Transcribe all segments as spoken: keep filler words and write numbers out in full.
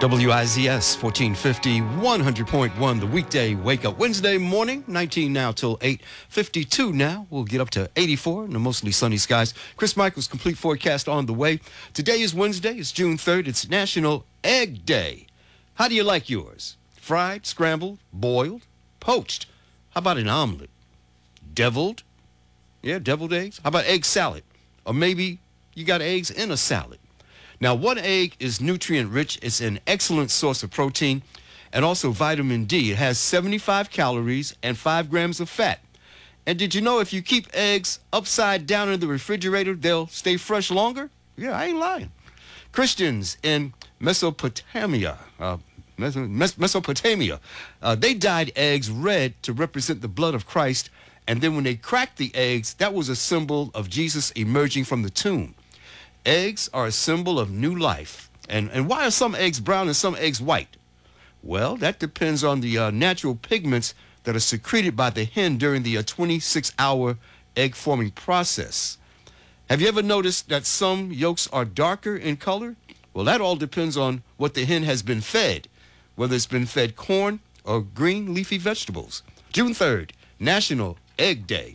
W I Z S fourteen fifty, one hundred point one, the weekday wake up. Wednesday morning, nineteen now till eight fifty-two now. We'll get up to eighty-four in the mostly sunny skies. Chris Michaels, complete forecast on the way. Today is Wednesday. It's June third. It's National Egg Day. How do you like yours? Fried, scrambled, boiled, poached? How about an omelet? Deviled? Yeah, deviled eggs. How about egg salad? Or maybe you got eggs in a salad. Now, one egg is nutrient-rich. It's an excellent source of protein and also vitamin D. It has seventy-five calories and five grams of fat. And did you know if you keep eggs upside down in the refrigerator, they'll stay fresh longer? Yeah, I ain't lying. Christians in Mesopotamia, uh, Mes- Mesopotamia, uh, they dyed eggs red to represent the blood of Christ. And then when they cracked the eggs, that was a symbol of Jesus emerging from the tomb. Eggs are a symbol of new life. And, and why are some eggs brown and some eggs white? Well, that depends on the uh, natural pigments that are secreted by the hen during the uh, twenty-six hour egg-forming process. Have you ever noticed that some yolks are darker in color? Well, that all depends on what the hen has been fed, whether it's been fed corn or green leafy vegetables. June third, National Egg Day.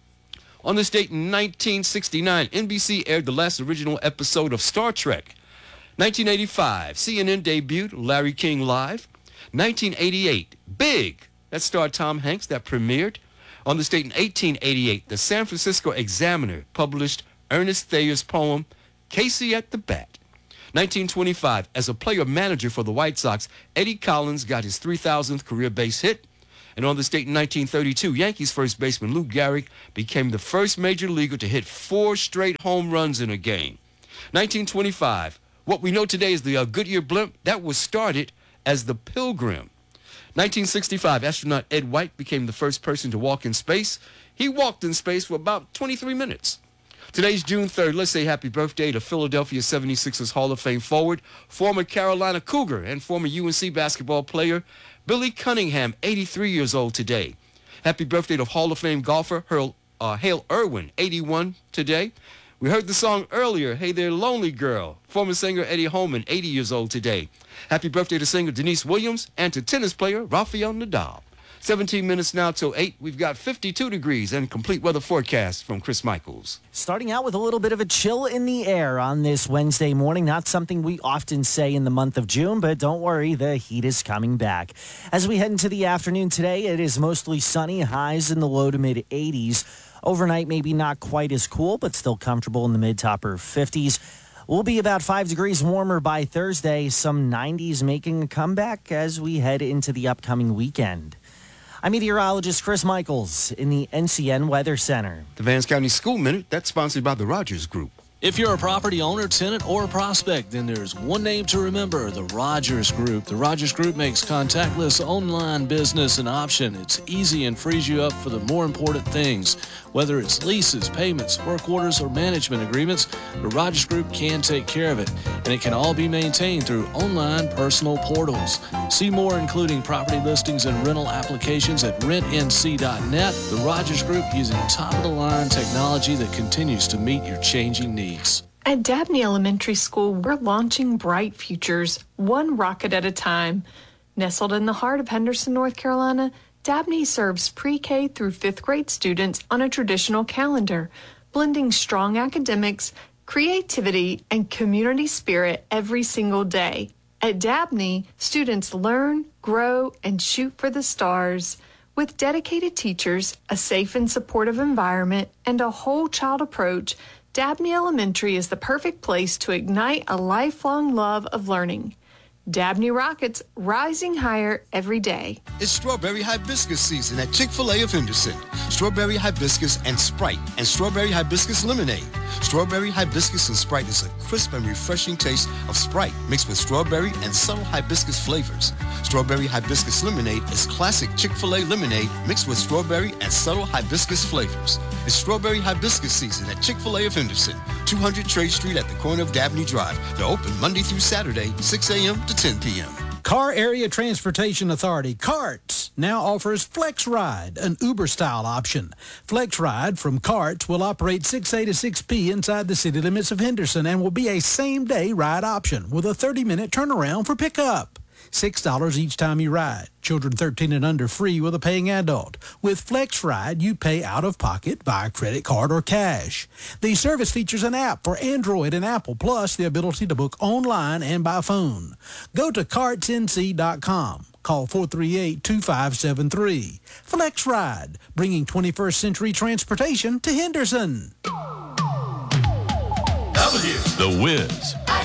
On this date in nineteen sixty-nine, N B C aired the last original episode of Star Trek. nineteen eighty-five, C N N debuted Larry King Live. nineteen eighty-eight, Big, that starred Tom Hanks, that premiered. On this date in eighteen eighty-eight, the San Francisco Examiner published Ernest Thayer's poem, Casey at the Bat. nineteen twenty-five, as a player-manager for the White Sox, Eddie Collins got his three thousandth career base hit. And on this date in nineteen thirty-two, Yankees first baseman Lou Gehrig became the first major leaguer to hit four straight home runs in a game. nineteen twenty-five, what we know today as the uh, Goodyear blimp, that was started as the Pilgrim. nineteen sixty-five, astronaut Ed White became the first person to walk in space. He walked in space for about twenty-three minutes. Today's June third. Let's say happy birthday to Philadelphia seventy-sixers Hall of Fame forward, former Carolina Cougar, and former U N C basketball player Billy Cunningham, eighty-three years old today. Happy birthday to Hall of Fame golfer Hale, uh, Hale Irwin, eighty-one today. We heard the song earlier, Hey There Lonely Girl. Former singer Eddie Holman, eighty years old today. Happy birthday to singer Denise Williams and to tennis player Rafael Nadal. seventeen minutes now till eight. We've got fifty-two degrees and complete weather forecast from Chris Michaels. Starting out with a little bit of a chill in the air on this Wednesday morning. Not something we often say in the month of June, but don't worry, the heat is coming back. As we head into the afternoon today, it is mostly sunny, highs in the low to mid eighties. Overnight, maybe not quite as cool, but still comfortable in the mid to upper fifties. We'll be about five degrees warmer by Thursday, some nineties making a comeback as we head into the upcoming weekend. I'm meteorologist Chris Michaels in the N C N Weather Center. The Vance County School Minute, that's sponsored by the Rogers Group. If you're a property owner, tenant, or a prospect, then there's one name to remember, the Rogers Group. The Rogers Group makes contactless online business an option. It's easy and frees you up for the more important things. Whether it's leases, payments, work orders, or management agreements, the Rogers Group can take care of it. And it can all be maintained through online personal portals. See more, including property listings and rental applications at rent n c dot net. The Rogers Group using top-of-the-line technology that continues to meet your changing needs. At Dabney Elementary School, we're launching bright futures, one rocket at a time. Nestled in the heart of Henderson, North Carolina, Dabney serves pre-K through fifth grade students on a traditional calendar, blending strong academics, creativity, and community spirit every single day. At Dabney, students learn, grow, and shoot for the stars. With dedicated teachers, a safe and supportive environment, and a whole child approach, Dabney Elementary is the perfect place to ignite a lifelong love of learning. Dabney Rockets, rising higher every day. It's strawberry hibiscus season at Chick-fil-A of Henderson. Strawberry hibiscus and Sprite, and strawberry hibiscus lemonade. Strawberry hibiscus and Sprite is a crisp and refreshing taste of Sprite mixed with strawberry and subtle hibiscus flavors. Strawberry hibiscus lemonade is classic Chick-fil-A lemonade mixed with strawberry and subtle hibiscus flavors. It's strawberry hibiscus season at Chick-fil-A of Henderson, two hundred Trade Street at the corner of Dabney Drive. They're open Monday through Saturday, six a.m. to ten p.m. Car Area Transportation Authority, CARTS, now offers Flex Ride, an Uber-style option. Flex Ride from CARTS will operate six A to six P inside the city limits of Henderson and will be a same-day ride option with a thirty-minute turnaround for pickup. six dollars each time you ride. Children thirteen and under free with a paying adult. With Flex Ride, you pay out of pocket via credit card or cash. The service features an app for Android and Apple, plus the ability to book online and by phone. Go to carts n c dot com. Call four three eight, two five seven three. Flex Ride, bringing twenty-first century transportation to Henderson. W. The Wiz.